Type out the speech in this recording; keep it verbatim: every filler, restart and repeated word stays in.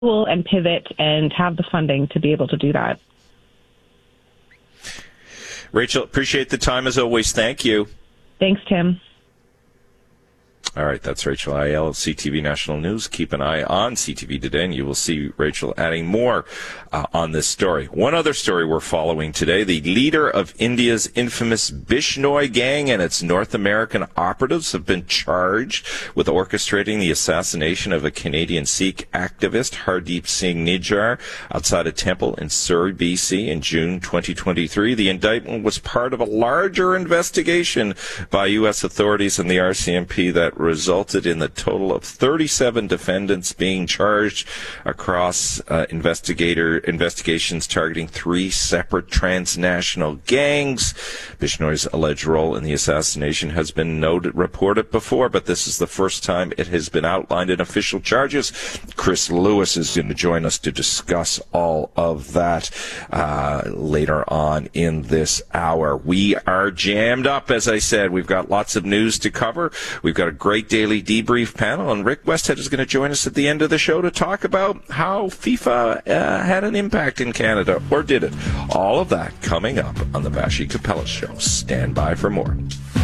and pivot and have the funding to be able to do that. Rachel, appreciate the time as always. Thank you. Thanks, Tim. All right, that's Rachel Aiel of C T V National News. Keep an eye on C T V Today, and you will see Rachel adding more uh, on this story. One other story we're following today, the leader of India's infamous Bishnoi gang and its North American operatives have been charged with orchestrating the assassination of a Canadian Sikh activist, Hardeep Singh Nijjar, outside a temple in Surrey, B C in June twenty twenty-three. The indictment was part of a larger investigation by U S authorities and the R C M P that resulted in the total of thirty-seven defendants being charged across uh, investigator investigations targeting three separate transnational gangs. Bishnoi's alleged role in the assassination has been noted, reported before, but this is the first time it has been outlined in official charges. Chris Lewis is going to join us to discuss all of that uh, later on in this hour. We are jammed up, as I said. We've got lots of news to cover. We've got a great daily debrief panel, and Rick Westhead is going to join us at the end of the show to talk about how FIFA uh, had an impact in Canada, or did it? All of that coming up on the Vassy Capella Show. Stand by for more.